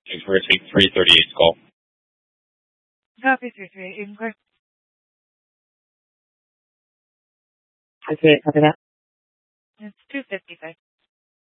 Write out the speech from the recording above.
Thanks. We're going to take 338's call. Copy 338, even clear. 338, copy that. It's 255.